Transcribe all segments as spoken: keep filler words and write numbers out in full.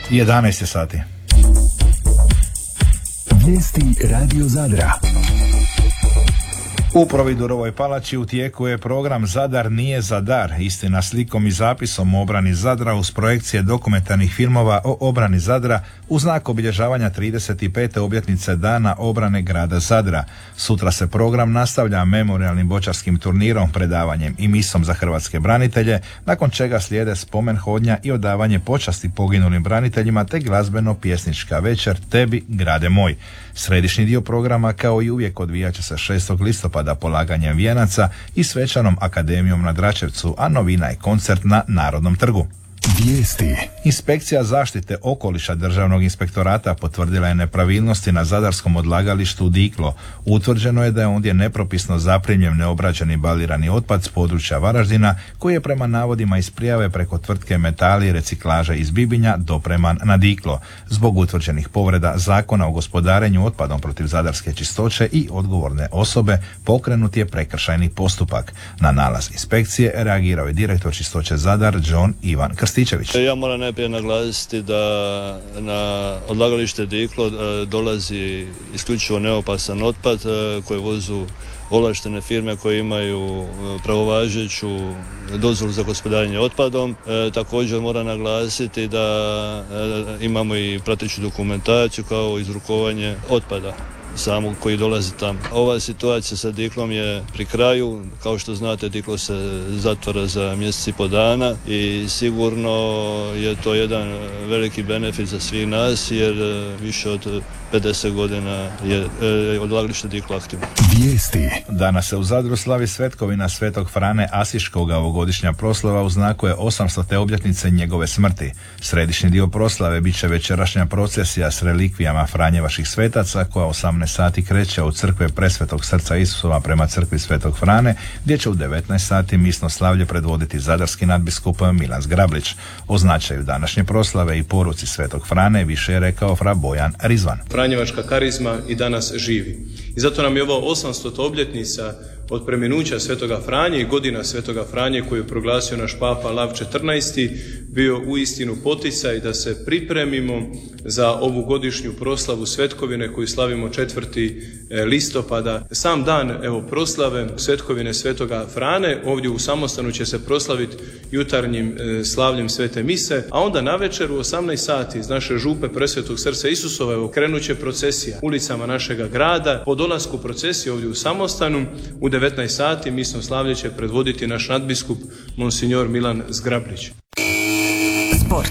jedanaest sati. Vijesti Radio Zadra. U Providorovoj palači u tijeku je program Zadar nije za dar, istina slikom i zapisom o obrani Zadra uz projekcije dokumentarnih filmova o obrani Zadra u znak obilježavanja trideset pete obljetnice dana obrane grada Zadra. Sutra se program nastavlja memorijalnim boćarskim turnirom, predavanjem i misom za hrvatske branitelje, nakon čega slijede spomen hodnja i odavanje počasti poginulim braniteljima te glazbeno-pjesnička večer Tebi, grade moj. Središnji dio programa kao i uvijek odvijat će se šestog listopada polaganjem vijenaca i svečanom akademijom na Dračevcu, a novina je koncert na Narodnom trgu. Vijesti. Inspekcija zaštite okoliša Državnog inspektorata potvrdila je nepravilnosti na zadarskom odlagalištu Diklo. Utvrđeno je da je ondje nepropisno zaprimljen neobrađeni balirani otpad s područja Varaždina, koji je prema navodima iz prijave preko tvrtke Metali reciklaža iz Bibinja dopreman na Diklo. Zbog utvrđenih povreda Zakona o gospodarenju otpadom protiv zadarske čistoće i odgovorne osobe pokrenut je prekršajni postupak. Na nalaz inspekcije reagirao je direktor čistoće Zadar John Ivan Krstičević. Ja moram najprije naglasiti da na odlagalište Diklo dolazi isključivo neopasan otpad koji vozu ovlaštene firme koje imaju pravovažeću dozvolu za gospodarenje otpadom. E, također moram naglasiti da e, imamo i prateću dokumentaciju kao izrukovanje otpada samog koji dolazi tamo. Ova situacija sa Diklom je pri kraju. Kao što znate, Diklo se zatvara za mjesec i po dana i sigurno je to jedan veliki benefit za svih nas, jer više od pedeset godina je e, odlagalište Diklo aktivno. Vijesti. Danas se u Zadru slavi svetkovina Svetog Frane Asiškoga, ovogodišnja proslava u znaku je osamstote obljetnice njegove smrti. Središnji dio proslave bit će večerašnja procesija s relikvijama Franjevaških svetaca koja osamnaest sati kreće od crkve Presvetog srca Isusova prema crkvi Svetog Frane, gdje će u devetnaest sati misno slavlje predvoditi zadarski nadbiskup Milan Zgrablić. O značaju današnje proslave i poruci Svetog Frane više je rekao fra Bojan Rizvan. Franjevačka karizma i danas živi. I zato nam je ova osamstota obljetnica od preminuća Svetoga Franje i godina Svetoga Franje koju je proglasio naš papa Lav četrnaesti bio uistinu poticaj da se pripremimo za ovu godišnju proslavu svetkovine koju slavimo četvrti listopada. Sam dan evo proslave svetkovine Svetoga Frane ovdje u Samostanu će se proslaviti jutarnjim slavljem Svete mise, a onda navečer u osamnaest sati iz naše župe Presvetog srca Isusova evo krenut će procesija ulicama našega grada. Po dolasku procesije ovdje u Samostanu u devetnaest sati misno slavlje će predvoditi naš nadbiskup Monsignor Milan Zgrablić. Sport.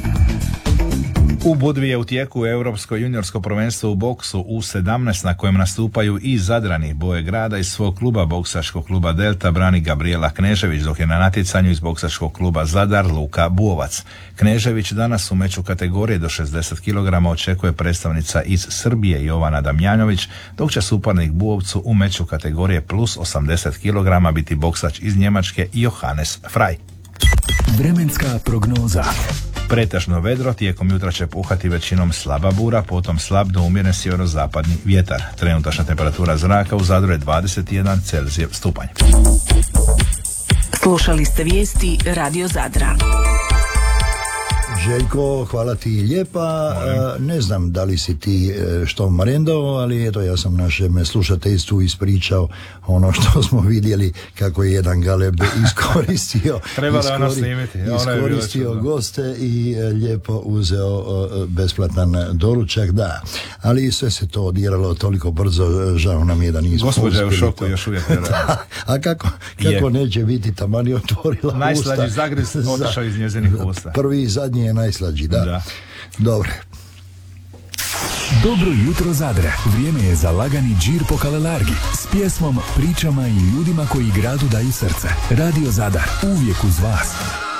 U Budvi je u tijeku Europsko juniorsko prvenstvo u boksu U sedamnaest na kojem nastupaju i Zadrani. Boje grada iz svog kluba boksačkog kluba Delta brani Gabriela Knežević, dok je na natjecanju iz boksačkog kluba Zadar Luka Buovac. Knežević danas u meču kategorije do šezdeset kilograma očekuje predstavnica iz Srbije Jovana Damjanović, dok će suparnik Buovcu u meču kategorije plus osamdeset kilograma biti boksač iz Njemačke Johannes Frey. Vremenska prognoza. Pretežno vedro, tijekom jutra će puhati većinom slaba bura, potom slab do umjeren sjeverozapadni vjetar. Trenutačna temperatura zraka u Zadru je dvadeset jedan Celzijev stupanj. Slušali ste vijesti Radio Zadra. Željko, hvala ti lijepa. Ne znam da li si ti što marendao, ali eto ja sam našem slušateljstvu ispričao ono što smo vidjeli kako je jedan Galeb iskoristio iskori, iskoristio goste i lijepo uzeo besplatan doručak, da. Ali sve se to odiralo toliko brzo, žao nam je da nismo uspjeli. Gospođa je u šoku još uvijek. A kako, kako neće biti, taman je otvorila najslađi usta. Najslađi zagriz otišao iz njezinih usta. Prvi i zadnji je najslađi, da. da. Dobro. Dobro jutro Zadre. Vrijeme je za lagani džir po Kalelargi s pjesmom, pričama i ljudima koji gradu daju srce. Radio Zadar, uvijek uz vas.